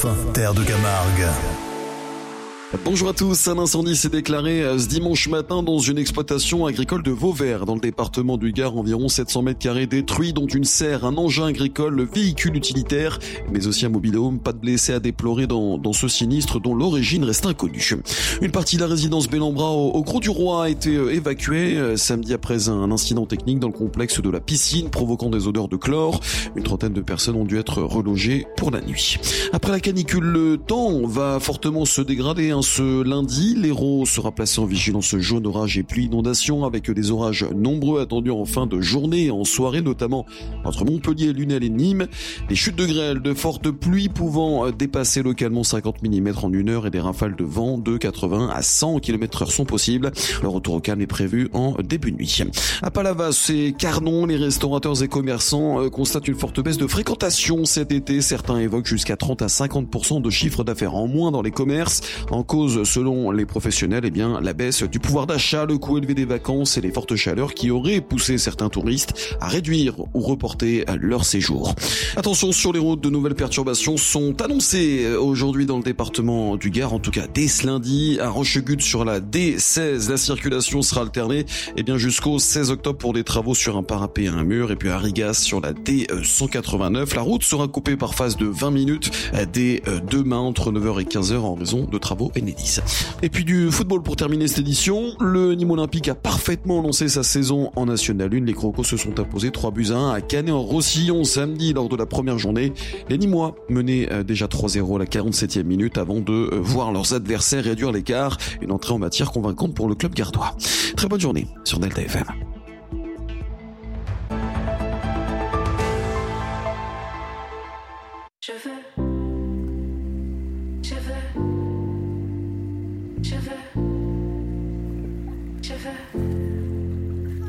Terre de Camargue. Bonjour à tous, un incendie s'est déclaré ce dimanche matin dans une exploitation agricole de Vauvert, dans le département du Gard. Environ 700 mètres carrés détruits, dont une serre, un engin agricole, le véhicule utilitaire, mais aussi un mobil-home. Pas de blessés à déplorer dans ce sinistre dont l'origine reste inconnue. Une partie de la résidence Bellambra au Grau du Roi a été évacuée samedi après un incident technique dans le complexe de la piscine provoquant des odeurs de chlore. Une trentaine de personnes ont dû être relogées pour la nuit. Après la canicule, le temps va fortement se dégrader. Ce lundi, l'Hérault sera placé en vigilance jaune, orage et pluie inondation, avec des orages nombreux attendus en fin de journée et en soirée, notamment entre Montpellier, Lunel et Nîmes. Des chutes de grêle, de fortes pluies pouvant dépasser localement 50 mm en une heure et des rafales de vent de 80 à 100 km/h sont possibles. Le retour au calme est prévu en début de nuit. À Palavas et Carnon, les restaurateurs et commerçants constatent une forte baisse de fréquentation cet été. Certains évoquent jusqu'à 30 à 50% de chiffre d'affaires en moins dans les commerces. En cause, selon les professionnels, la baisse du pouvoir d'achat, le coût élevé des vacances et les fortes chaleurs qui auraient poussé certains touristes à réduire ou reporter leur séjour. Attention sur les routes, de nouvelles perturbations sont annoncées aujourd'hui dans le département du Gard, en tout cas dès ce lundi. À Rochegude sur la D16, la circulation sera alternée jusqu'au 16 octobre pour des travaux sur un parapet et un mur. Et puis à Rigas sur la D189, la route sera coupée par phase de 20 minutes dès demain entre 9h et 15h en raison de travaux Enedis. Et puis du football pour terminer cette édition. Le Nîmes Olympique a parfaitement lancé sa saison en National 1. Les Crocos se sont imposés 3-1 à Canet-en-Roussillon samedi lors de la première journée. Les Nîmois menaient déjà 3-0 à la 47e minute avant de voir leurs adversaires réduire l'écart. Une entrée en matière convaincante pour le club gardois. Très bonne journée sur Delta FM. Je veux